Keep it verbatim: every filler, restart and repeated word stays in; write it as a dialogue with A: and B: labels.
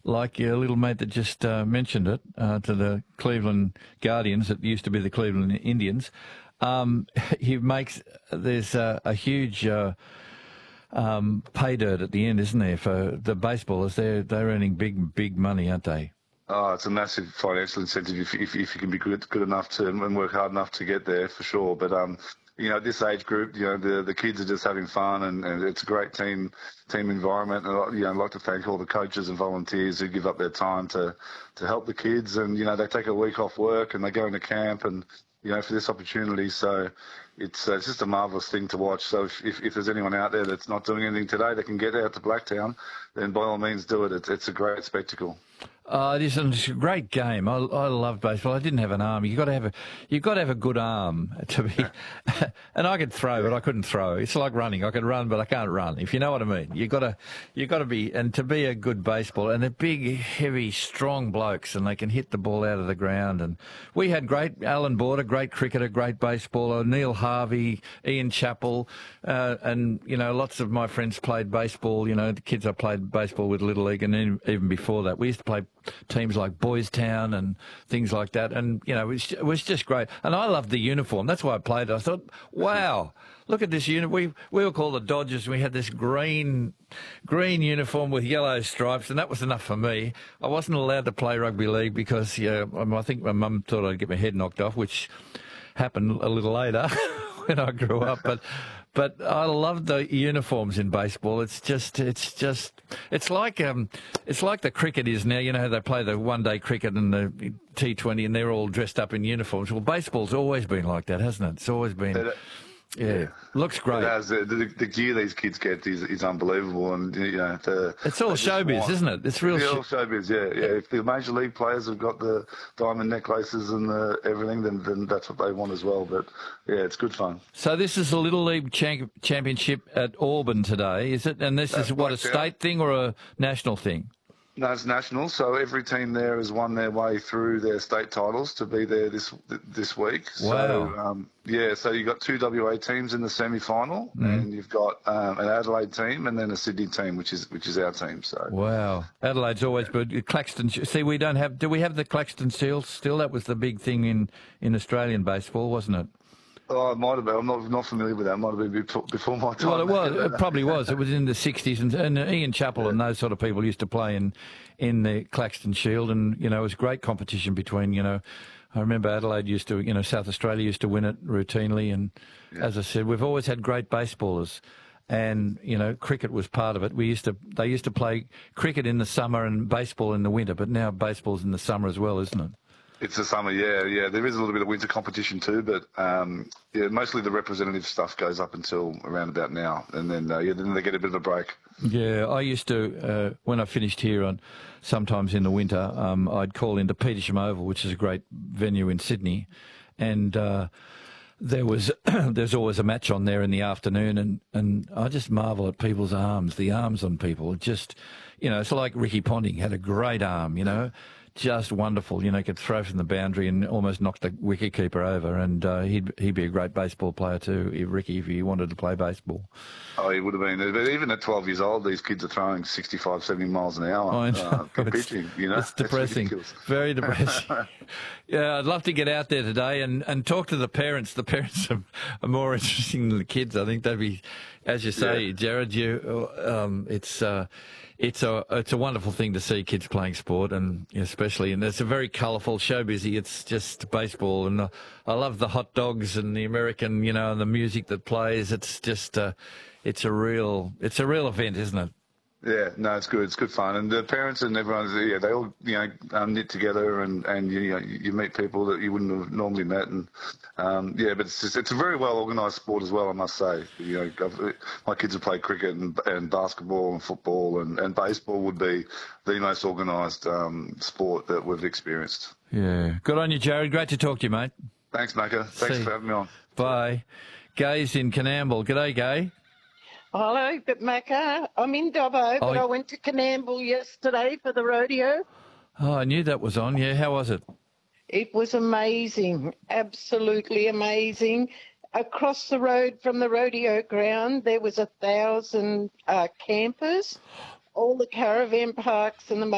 A: like your little mate that just uh, mentioned it, uh, to the Cleveland Guardians, that used to be the Cleveland Indians. Um, he makes, there's a, a huge uh, um, pay dirt at the end, isn't there, for the baseballers? They're, they're earning big, big money, aren't they?
B: Oh, it's a massive financial incentive if, if, if you can be good, good enough to and work hard enough to get there, for sure. But um, you know, this age group, you know, the the kids are just having fun, and, and it's a great team team environment. And you know, I'd like to thank all the coaches and volunteers who give up their time to to help the kids. And you know, they take a week off work and they go into camp, and you know, for this opportunity. So it's uh, it's just a marvellous thing to watch. So if, if if there's anyone out there that's not doing anything today, they can get out to Blacktown, then by all means do it. It's it's a great spectacle.
A: Uh, it is it's a great game. I, I love baseball. I didn't have an arm. You got to have a you got to have a good arm to be. And I could throw, but I couldn't throw. It's like running. I could run, but I can't run. If you know what I mean. You got to you got to be, and to be a good baseball. And they're big, heavy, strong blokes, and they can hit the ball out of the ground. And we had great Alan Border, great cricketer, great baseballer, Neil Harvey, Ian Chappell, uh, and you know, lots of my friends played baseball. You know, the kids I played baseball with Little League, and even before that, we used to play teams like Boys Town and things like that. And, you know, it was, it was just great. And I loved the uniform. That's why I played it. I thought, wow, look at this uniform. We, we were called the Dodgers. We had this green, green uniform with yellow stripes, and that was enough for me. I wasn't allowed to play rugby league because, yeah, I think my mum thought I'd get my head knocked off, which happened a little later when I grew up. But, But I love the uniforms in baseball. It's just, it's just, it's like, um, it's like the cricket is now. You know how they play the one-day cricket and the T twenty, and they're all dressed up in uniforms. Well, baseball's always been like that, hasn't it? It's always been. Yeah, yeah, looks great.
B: It has. The, the, the gear these kids get is, is unbelievable, and you know, the,
A: it's all showbiz, want, isn't it? It's real.
B: It's all showbiz, yeah, yeah. If the major league players have got the diamond necklaces and the everything, then then that's what they want as well. But yeah, it's good fun.
A: So this is a Little League champ championship at Auburn today, is it? And this that's is what, a state thing or a national thing?
B: No, it's national. So every team there has won their way through their state titles to be there this this week.
A: Wow.
B: So, um, yeah, so you've got two W A teams in the semi-final, mm. and you've got um, an Adelaide team and then a Sydney team, which is which is our team. So
A: wow, Adelaide's always good. Claxton. See, we don't have. Do we have the Claxton Seals still? That was the big thing in in Australian baseball, wasn't it?
B: Oh, it might have been. I'm not not familiar with that. It might have been before my time.
A: Well, it was. It probably was. It was in the sixties, and, and Ian Chappell yeah. and those sort of people used to play in in the Claxton Shield, and you know, it was great competition between. You know, I remember Adelaide used to. You know, South Australia used to win it routinely, and yeah. as I said, we've always had great baseballers. And you know, cricket was part of it. We used to. They used to play cricket in the summer and baseball in the winter, but now baseball's in the summer as well, isn't it?
B: It's the summer, yeah, yeah. There is a little bit of winter competition too, but um, yeah, mostly the representative stuff goes up until around about now, and then uh, yeah, then they get a bit of a break.
A: Yeah, I used to uh, when I finished here on, sometimes in the winter, um, I'd call into Petersham Oval, which is a great venue in Sydney, and uh, there was there's always a match on there in the afternoon, and and I just marvel at people's arms, the arms on people. Just, you know, it's like Ricky Ponting had a great arm, you know. Just wonderful, you know, could throw from the boundary and almost knock the wicketkeeper over, and uh, he'd he'd be a great baseball player too, if Ricky, if he wanted to play baseball.
B: Oh, he would have been. But even at twelve years old, these kids are throwing sixty-five, seventy miles an hour
A: I know.
B: Uh, for pitching, you know.
A: It's depressing, very depressing. Yeah, I'd love to get out there today and, and talk to the parents. The parents are, are more interesting than the kids. I think they'd be, as you say, yeah. Jared, you, um, it's... Uh, It's a it's a wonderful thing to see kids playing sport, and especially, and it's a very colourful, show busy. It's just baseball, and uh, I love the hot dogs and the American, you know, and the music that plays. It's just, uh, it's a real it's a real event, isn't it?
B: Yeah, no, it's good. It's good fun, and the parents and everyone's yeah, they all you know um, knit together, and and you know you meet people that you wouldn't have normally met, and um, yeah, but it's just, it's a very well organised sport as well, I must say. You know, I've, my kids have played cricket and, and basketball and football, and, and baseball would be the most organised um, sport that we've experienced.
A: Yeah, good on you, Jared. Great to talk to you, mate.
B: Thanks, Macca. Thanks
A: See.
B: for having me on.
A: Bye. Gay's in Coonamble. G'day, Gay.
C: Hello, but Macca, I'm in Dobbo, but
A: oh,
C: I went to Coonamble yesterday for the rodeo.
A: Oh, I knew that was on. Yeah, how was it?
C: It was amazing, absolutely amazing. Across the road from the rodeo ground, there was a thousand uh, campers. All the caravan parks and the